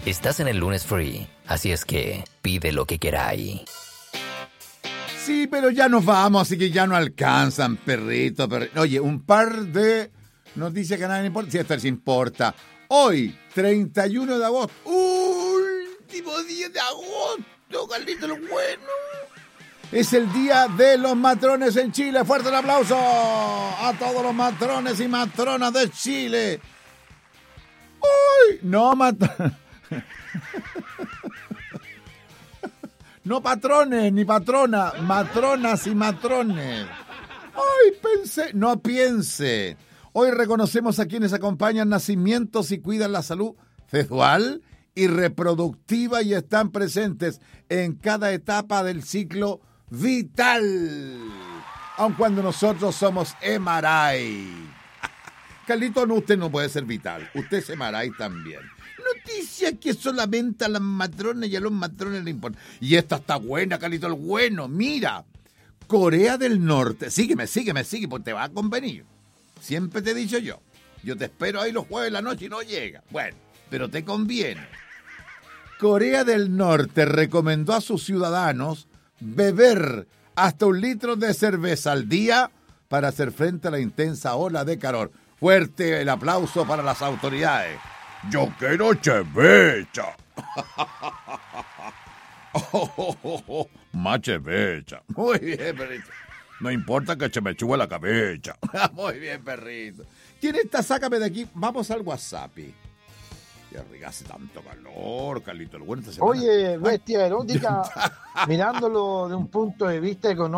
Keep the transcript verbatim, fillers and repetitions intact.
Estás en el lunes free, así es que pide lo que queráis. Sí, pero ya nos vamos, así que ya no alcanzan, perrito, perrito. Oye, un par de noticias que a nadie le importa. Sí, esta les importa. Hoy, treinta y uno de agosto. Último día de agosto, Carlito lo bueno. Es el día de los matrones en Chile. Fuerte el aplauso a todos los matrones y matronas de Chile. Uy, no matrones. No patrones ni patronas, matronas y matrones. Ay, pensé, no piense. Hoy reconocemos a quienes acompañan nacimientos y cuidan la salud sexual y reproductiva y están presentes en cada etapa del ciclo vital. Aun cuando nosotros somos M R I. Carlito, no, usted no puede ser vital. Usted es M R I también. Noticia que solamente a las matronas y a los matrones le importa. Y esta está buena, Carlito, el bueno. Mira, Corea del Norte. Sígueme, sígueme, sígueme, porque te va a convenir. Siempre te he dicho yo. Yo te espero ahí los jueves de la noche y no llega. Bueno, pero te conviene. Corea del Norte recomendó a sus ciudadanos beber hasta un litro de cerveza al día para hacer frente a la intensa ola de calor. Fuerte el aplauso para las autoridades. Yo quiero chevecha. Oh, oh, oh, oh. Más chevecha. Muy bien, perrito. No importa que se me chugue la cabeza. Muy bien, perrito. ¿Quién está? Sácame de aquí. Vamos al WhatsApp. Ya hace tanto calor, Carlito. El bueno esta semana. Oye, bestia erótica, mirándolo de un punto de vista económico.